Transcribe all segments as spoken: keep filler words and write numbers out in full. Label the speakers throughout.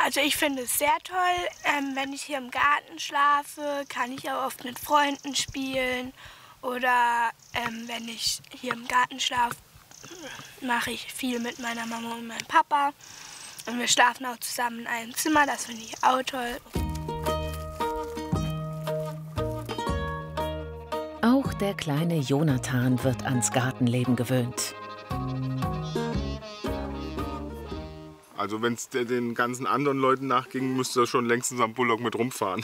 Speaker 1: Also ich finde es sehr toll, ähm, wenn ich hier im Garten schlafe, kann ich auch oft mit Freunden spielen. Oder ähm, wenn ich hier im Garten schlafe, mache ich viel mit meiner Mama und meinem Papa. Und wir schlafen auch zusammen in einem Zimmer, das finde ich auch toll.
Speaker 2: Auch der kleine Jonathan wird ans Gartenleben gewöhnt.
Speaker 3: Also wenn es den ganzen anderen Leuten nachging, müsste er schon längstens am Bullock mit rumfahren.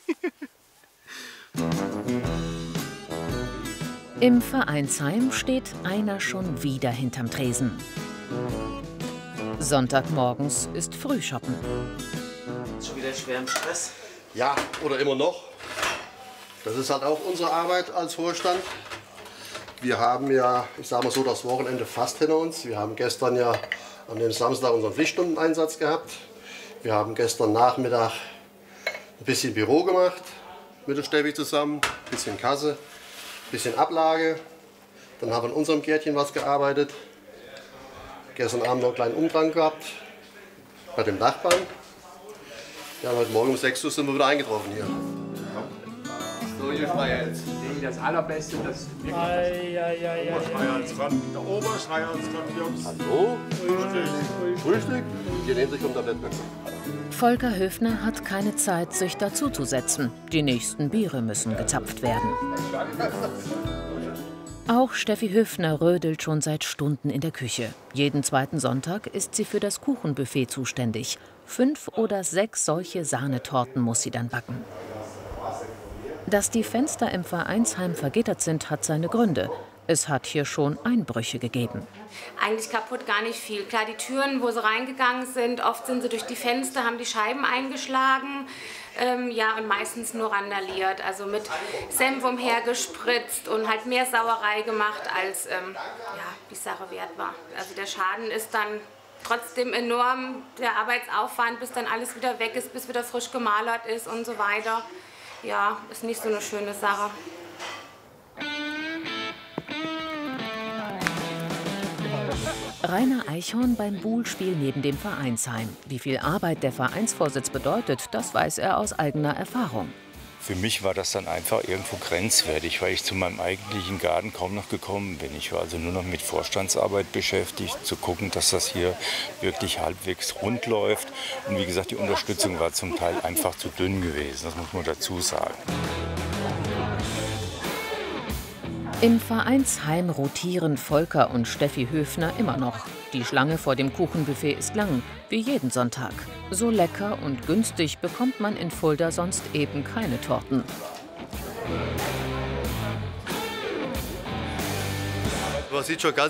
Speaker 2: Im Vereinsheim steht einer schon wieder hinterm Tresen. Sonntagmorgens ist Frühshoppen.
Speaker 4: Ist schon wieder schwer im Stress?
Speaker 5: Ja, oder immer noch. Das ist halt auch unsere Arbeit als Vorstand. Wir haben ja, ich sage mal so, das Wochenende fast hinter uns. Wir haben gestern ja an dem Samstag unseren Pflichtstundeneinsatz gehabt. Wir haben gestern Nachmittag ein bisschen Büro gemacht mit der Steffi zusammen, ein bisschen Kasse, ein bisschen Ablage. Dann haben wir in unserem Gärtchen was gearbeitet. Gestern Abend noch einen kleinen Umdrang gehabt bei dem Nachbarn. Ja, heute Morgen um sechs Uhr sind wir wieder eingetroffen hier.
Speaker 6: So, hier Schreier jetzt. Das Allerbeste, das wirklich das Oberschreier als Rand. Der Oberschreier als Rand, Jungs.
Speaker 5: Hallo? Frühstück. Frühstück? Hier nehmt sich vom Tablett weg.
Speaker 2: Volker Höfner hat keine Zeit, sich dazuzusetzen. Die nächsten Biere müssen gezapft werden. Auch Steffi Höfner rödelt schon seit Stunden in der Küche. Jeden zweiten Sonntag ist sie für das Kuchenbuffet zuständig. Fünf oder sechs solche Sahnetorten muss sie dann backen. Dass die Fenster im Vereinsheim vergittert sind, hat seine Gründe. Es hat hier schon Einbrüche gegeben.
Speaker 7: Eigentlich kaputt gar nicht viel. Klar, die Türen, wo sie reingegangen sind, oft sind sie durch die Fenster, haben die Scheiben eingeschlagen. Ähm, ja, und meistens nur randaliert. Also mit Senf umhergespritzt und halt mehr Sauerei gemacht, als ähm, ja, die Sache wert war. Also der Schaden ist dann trotzdem enorm. Der Arbeitsaufwand, bis dann alles wieder weg ist, bis wieder frisch gemalert ist und so weiter. Ja, ist nicht so eine schöne Sache.
Speaker 2: Rainer Eichhorn beim Buhlspiel neben dem Vereinsheim. Wie viel Arbeit der Vereinsvorsitz bedeutet, das weiß er aus eigener Erfahrung.
Speaker 8: Für mich war das dann einfach irgendwo grenzwertig, weil ich zu meinem eigentlichen Garten kaum noch gekommen bin. Ich war also nur noch mit Vorstandsarbeit beschäftigt, zu gucken, dass das hier wirklich halbwegs rund läuft. Und wie gesagt, die Unterstützung war zum Teil einfach zu dünn gewesen, das muss man dazu sagen.
Speaker 2: Im Vereinsheim rotieren Volker und Steffi Höfner immer noch. Die Schlange vor dem Kuchenbuffet ist lang, wie jeden Sonntag. So lecker und günstig bekommt man in Fulda sonst eben keine Torten.
Speaker 5: Man sieht schon ganz